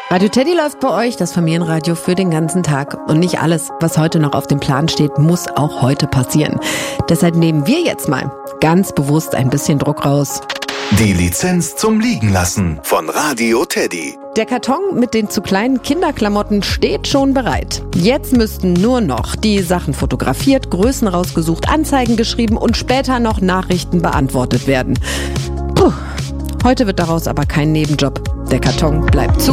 Radio Teddy läuft bei euch, das Familienradio für den ganzen Tag. Und nicht alles, was heute noch auf dem Plan steht, muss auch heute passieren. Deshalb nehmen wir jetzt mal ganz bewusst ein bisschen Druck raus. Die Lizenz zum Liegenlassen von Radio Teddy. Der Karton mit den zu kleinen Kinderklamotten steht schon bereit. Jetzt müssten nur noch die Sachen fotografiert, Größen rausgesucht, Anzeigen geschrieben und später noch Nachrichten beantwortet werden. Puh. Heute wird daraus aber kein Nebenjob. Der Karton bleibt zu.